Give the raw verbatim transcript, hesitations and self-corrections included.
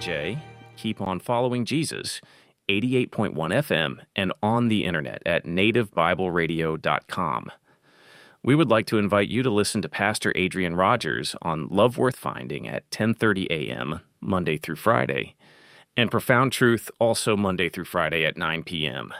J. Keep on following Jesus, eighty-eight point one F M, and on the internet at native bible radio dot com. We would like to invite you to listen to Pastor Adrian Rogers on Love Worth Finding at ten thirty a.m. Monday through Friday, and Profound Truth also Monday through Friday at nine p.m.